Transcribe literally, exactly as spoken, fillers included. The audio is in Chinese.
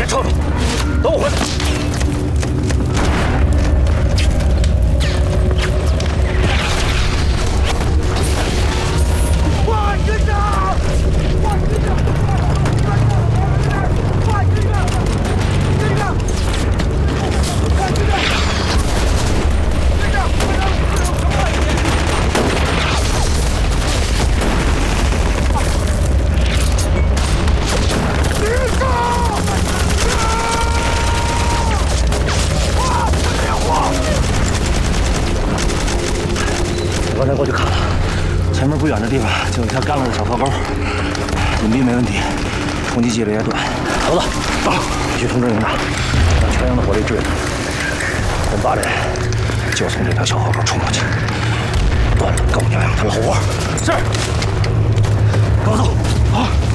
撤出，等我回来。 快跟上！快跟上！快跟上！跟上！快跟上！跟上！快点！快点！别上！啊！别慌！ 我刚才过去看了，前面不远的地方就有一条干了的小河沟，隐蔽没问题，冲击机里也短。猴子，走，你去通知营长，让全营的火力支援他。我们八人就从这条小河沟冲过去，断了狗娘养他的后活。是，跟我走。好。